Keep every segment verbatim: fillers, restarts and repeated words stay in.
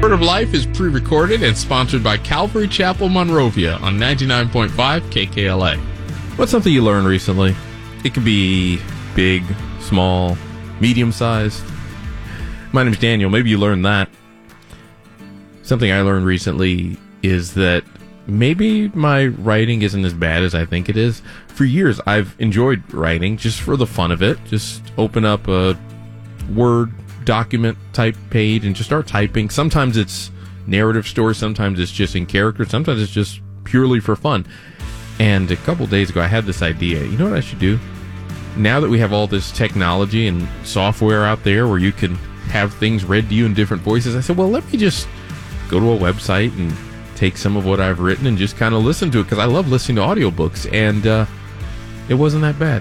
Word of Life is pre-recorded and sponsored by Calvary Chapel Monrovia on ninety-nine point five K K L A. What's something you learned recently? It could be big, small, medium-sized. My name's Daniel. Maybe you learned that. Something I learned recently is that maybe my writing isn't as bad as I think it is. For years, I've enjoyed writing just for the fun of it. Just open up a Word document type page and just start typing. Sometimes it's narrative stories, sometimes it's just in character, sometimes it's just purely for fun. And a couple days ago I had this idea. You know what I should do? Now that we have all this technology and software out there where you can have things read to you in different voices, I said, well, let me just go to a website and take some of what I've written and just kind of listen to it, because I love listening to audiobooks, and uh, it wasn't that bad.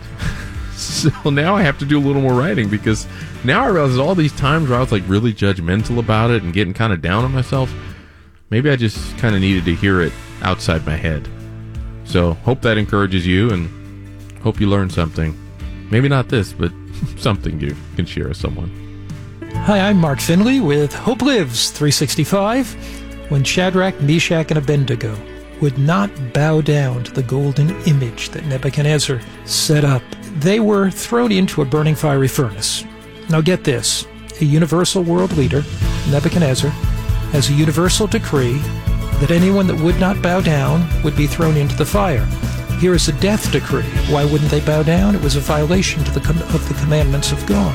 So now I have to do a little more writing, because now I realize all these times where I was like really judgmental about it and getting kind of down on myself, maybe I just kind of needed to hear it outside my head. So hope that encourages you, and hope you learn something. Maybe not this, but something you can share with someone. Hi, I'm Mark Finley with Hope Lives three sixty-five. When Shadrach, Meshach, and Abednego would not bow down to the golden image that Nebuchadnezzar set up, they were thrown into a burning fiery furnace. Now get this, a universal world leader, Nebuchadnezzar, has a universal decree that anyone that would not bow down would be thrown into the fire. Here is a death decree. Why wouldn't they bow down? It was a violation to the com- of the commandments of God.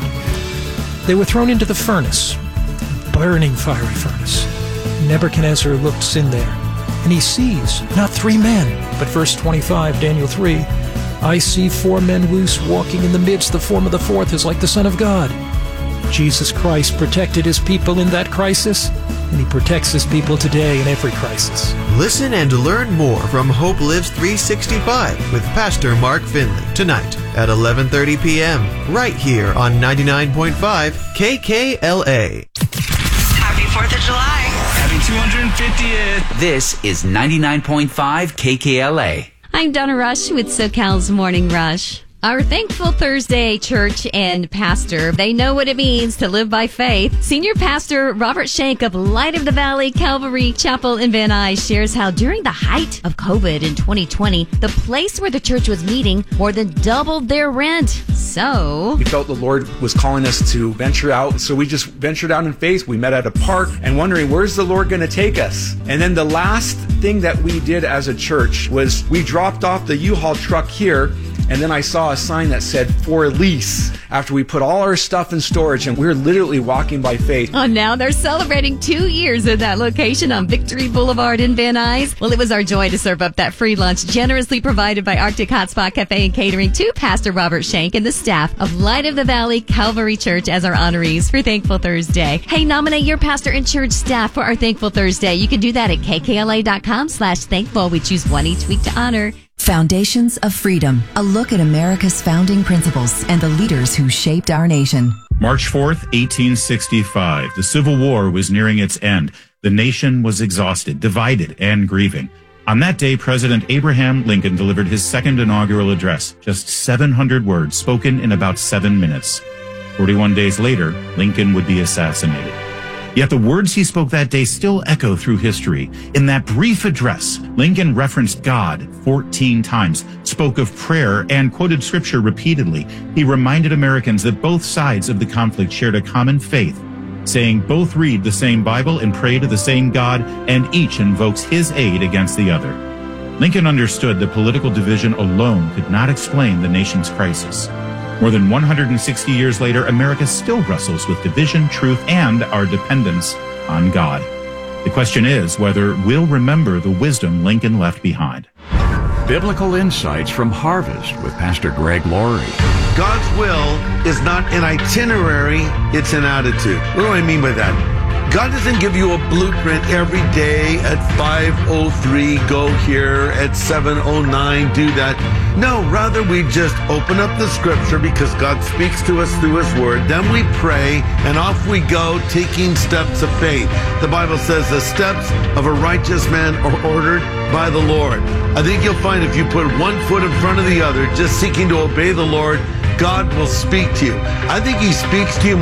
They were thrown into the furnace, burning fiery furnace. Nebuchadnezzar looks in there, and he sees not three men, but verse twenty-five, Daniel three, I see four men loose walking in the midst. The form of the fourth is like the Son of God. Jesus Christ protected his people in that crisis, and he protects his people today in every crisis. Listen and learn more from Hope Lives three sixty-five with Pastor Mark Finley tonight at eleven thirty p.m. right here on ninety-nine point five K K L A. Happy fourth of July. Happy two hundred fiftieth. This is ninety-nine point five K K L A. I'm Donna Rush with SoCal's Morning Rush. Our Thankful Thursday church and pastor, they know what it means to live by faith. Senior Pastor Robert Shank of Light of the Valley Calvary Chapel in Van Nuys shares how during the height of COVID in twenty twenty, the place where the church was meeting more than doubled their rent. So we felt the Lord was calling us to venture out, so we just ventured out in faith. We met at a park and wondering, where's the Lord going to take us? And then the last thing that we did as a church was we dropped off the U-Haul truck here, and then I saw a sign that said for lease after we put all our stuff in storage, and we we're literally walking by faith. Oh, now they're celebrating two years at that location on Victory Boulevard in Van Nuys. Well, it was our joy to serve up that free lunch generously provided by Arctic Hotspot Cafe and Catering to Pastor Robert Shank and the staff of Light of the Valley Calvary Church as our honorees for Thankful Thursday. Hey, nominate your pastor and church staff for our Thankful Thursday. You can do that at kkla.com slash thankful. We choose one each week to honor. Foundations of Freedom, a look at America's founding principles and the leaders who shaped our nation. March fourth, eighteen sixty-five. The Civil War was nearing its end. The nation was exhausted, divided, and grieving. On that day, President Abraham Lincoln delivered his second inaugural address, just seven hundred words spoken in about seven minutes. forty-one days later, Lincoln would be assassinated. Yet the words he spoke that day still echo through history. In that brief address, Lincoln referenced God fourteen times, spoke of prayer, and quoted scripture repeatedly. He reminded Americans that both sides of the conflict shared a common faith, saying both read the same Bible and pray to the same God, and each invokes his aid against the other. Lincoln understood that political division alone could not explain the nation's crisis. More than one hundred sixty years later, America still wrestles with division, truth, and our dependence on God. The question is whether we'll remember the wisdom Lincoln left behind. Biblical Insights from Harvest with Pastor Greg Laurie. God's will is not an itinerary, it's an attitude. What do I mean by that? God doesn't give you a blueprint every day at five oh three, go here, at seven oh nine, do that. No, rather we just open up the scripture because God speaks to us through his word. Then we pray and off we go taking steps of faith. The Bible says the steps of a righteous man are ordered by the Lord. I think you'll find if you put one foot in front of the other, just seeking to obey the Lord, God will speak to you. I think he speaks to you